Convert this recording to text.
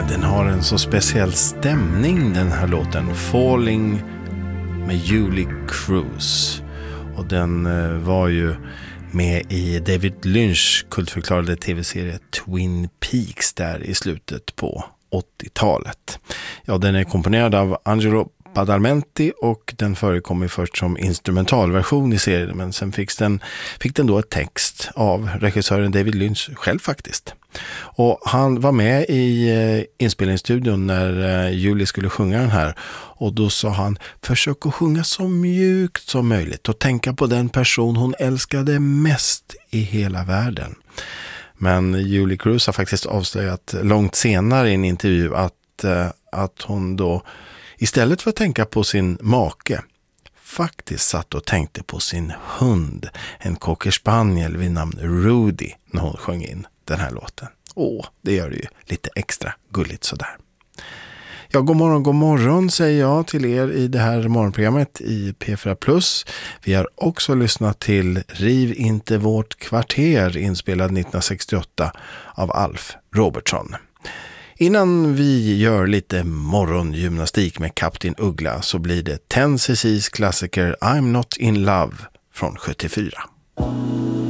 Den har en så speciell stämning, den här låten, Falling med Julie Cruz. Och den var ju med i David Lynch kultförklarade tv-serie Twin Peaks där i slutet på 80-talet. Ja, den är komponerad av Angelo Badalamenti och den förekom först som instrumentalversion i serien, men sen fick den då ett text av regissören David Lynch själv faktiskt. Och han var med i inspelningsstudion när Julie skulle sjunga den här, och då sa han: försök att sjunga så mjukt som möjligt och tänka på den person hon älskade mest i hela världen. Men Julie Cruz har faktiskt avslöjat långt senare i en intervju att hon då istället för att tänka på sin make faktiskt satt och tänkte på sin hund, en cocker spaniel vid namn Rudy, när hon sjöng in den här låten. Det gör det ju lite extra gulligt sådär. Ja, god morgon säger jag till er i det här morgonprogrammet i P4+. Vi har också lyssnat till Riv inte vårt kvarter, inspelad 1968 av Alf Robertson. Innan vi gör lite morgongymnastik med Kapten Uggla så blir det 10cc's klassiker I'm Not In Love från 74.